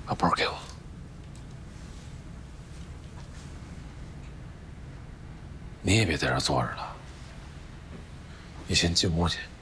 把包给我。你也别在这儿坐着了，你先进屋去。